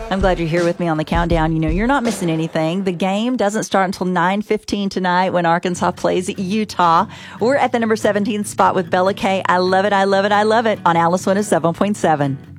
I'm glad you're here with me on the countdown. You know, you're not missing anything. The game doesn't start until 9:15 tonight when Arkansas plays Utah. We're at the number 17 spot with Bella K. I love it, I love it, I love it on Alice 107.7.